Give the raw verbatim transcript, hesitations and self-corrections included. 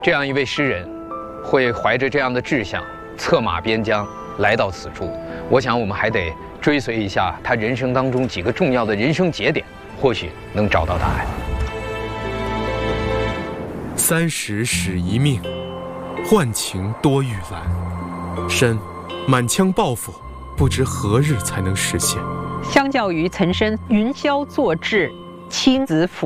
这样一位诗人，会怀着这样的志向，策马边疆来到此处。我想，我们还得追随一下他人生当中几个重要的人生节点，或许能找到答案。 三十使一命，换情多玉兰。申，满腔抱负，不知何日才能实现。 相较于岑参云霄作志，亲子抚